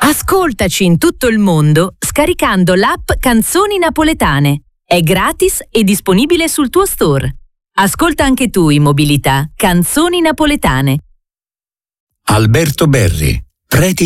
Ascoltaci in tutto il mondo scaricando l'app Canzoni Napoletane. È gratis e disponibile sul tuo store. Ascolta anche tu in mobilità Canzoni Napoletane. Alberto Berri, Preti